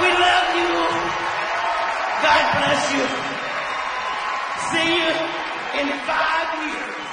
We love you. God bless you. See you in 5 years.